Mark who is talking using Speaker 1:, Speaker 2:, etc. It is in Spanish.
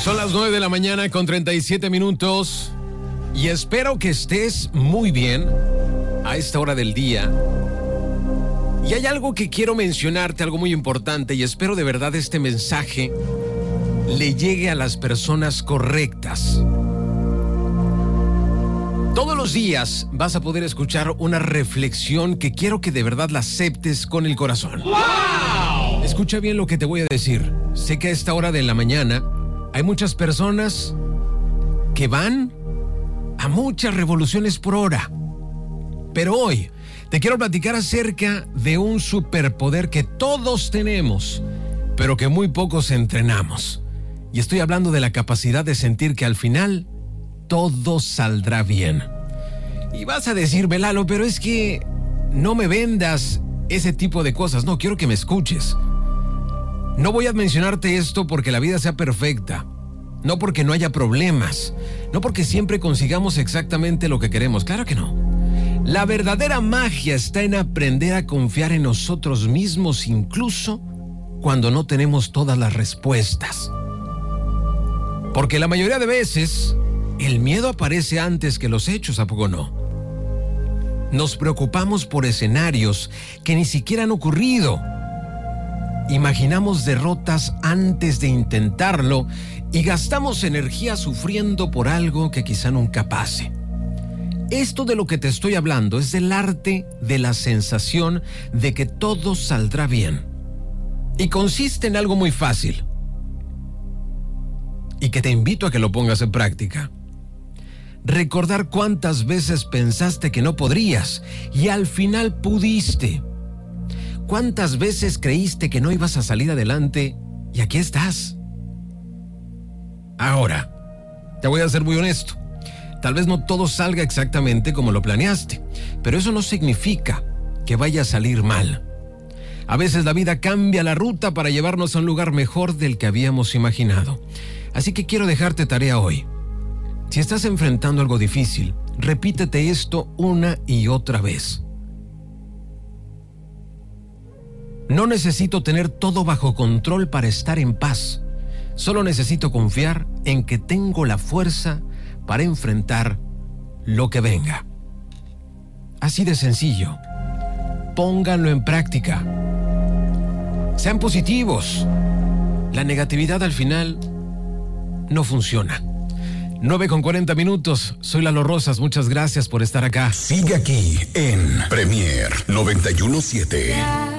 Speaker 1: Son las 9 de la mañana con 37 minutos y espero que estés muy bien a esta hora del día. Y hay algo que quiero mencionarte, algo muy importante, y espero de verdad este mensaje le llegue a las personas correctas. Todos los días vas a poder escuchar una reflexión que quiero que de verdad la aceptes con el corazón. ¡Wow! Escucha bien lo que te voy a decir. Sé que a esta hora de la mañana hay muchas personas que van a muchas revoluciones por hora. Pero hoy te quiero platicar acerca de un superpoder que todos tenemos, pero que muy pocos entrenamos. Y estoy hablando de la capacidad de sentir que al final todo saldrá bien. Y vas a decir, Lalo, pero es que no me vendas ese tipo de cosas. No, quiero que me escuches. No voy a mencionarte esto porque la vida sea perfecta, no porque no haya problemas, no porque siempre consigamos exactamente lo que queremos. Claro que no. La verdadera magia está en aprender a confiar en nosotros mismos, incluso cuando no tenemos todas las respuestas. Porque la mayoría de veces el miedo aparece antes que los hechos, ¿a poco no? Nos preocupamos por escenarios que ni siquiera han ocurrido. Imaginamos derrotas antes de intentarlo y gastamos energía sufriendo por algo que quizá nunca pase. Esto de lo que te estoy hablando es del arte de la sensación de que todo saldrá bien. Y consiste en algo muy fácil. Y que te invito a que lo pongas en práctica. Recordar cuántas veces pensaste que no podrías y al final pudiste. ¿Cuántas veces creíste que no ibas a salir adelante y aquí estás? Ahora, te voy a ser muy honesto. Tal vez no todo salga exactamente como lo planeaste, pero eso no significa que vaya a salir mal. A veces la vida cambia la ruta para llevarnos a un lugar mejor del que habíamos imaginado. Así que quiero dejarte tarea hoy. Si estás enfrentando algo difícil, repítete esto una y otra vez. No necesito tener todo bajo control para estar en paz. Solo necesito confiar en que tengo la fuerza para enfrentar lo que venga. Así de sencillo. Pónganlo en práctica. Sean positivos. La negatividad al final no funciona. 9:40 minutos. Soy Lalo Rosas. Muchas gracias por estar acá.
Speaker 2: Sigue aquí en Premier 91.7.